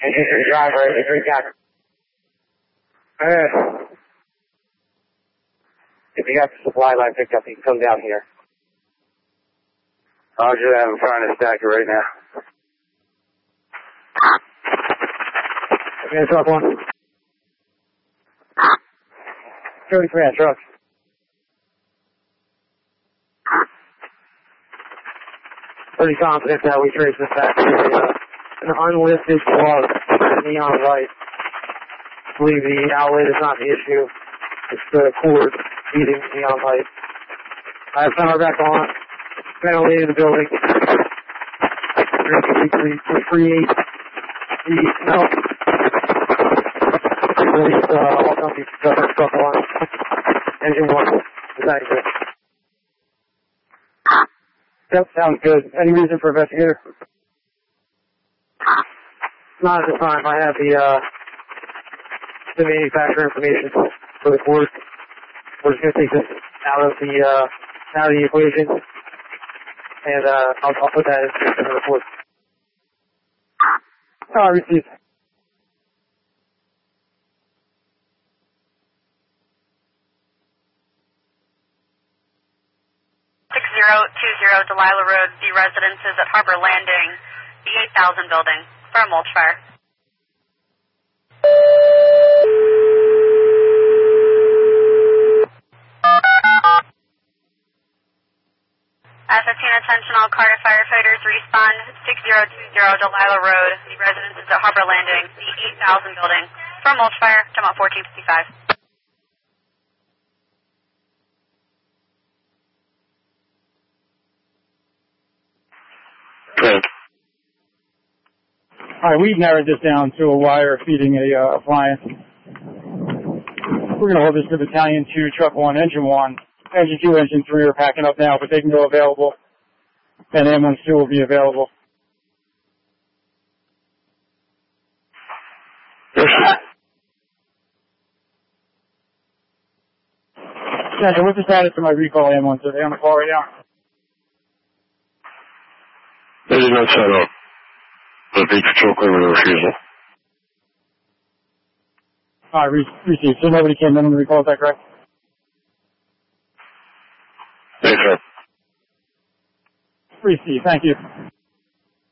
Your driver, if you got the supply line picked up, you can come down here. Roger that, I'm trying to stack it right now. Okay, truck one. 33 on truck. Pretty confident that we traced this back to an unlisted plug, neon light. I believe the outlet is not the issue. It's the cord feeding the neon light. I have power back on. Ventilated the building. 338. The smell. Release all companies truck one. Engine one. Is that good? Yep, sounds good. Any reason for investigator? Not at this time. I have the manufacturer information for the cord. We're just going to take this out of the equation, and I'll put that in the report. Received. 6020 Delilah Road, the residences at Harbor Landing, the 8000 building, for a mulch fire. At 15 attention, all Carter firefighters respond. 6020 Delilah Road, the residences at Harbor Landing, the 8000 building, for a mulch fire, time out 1455. Alright, we've narrowed this down to a wire feeding a appliance. We're going to hold this to Battalion 2, Truck 1, Engine 1. Engine 2, Engine 3 are packing up now, but they can go available. And ambulance 2 will be available. Sandra, what's the status of my recall ambulance? Are they on the call right now? They did not set up. The beach patrol clear with a refusal. Received. So nobody came in on the recall, is that correct? Yes, sir. Received. Thank you.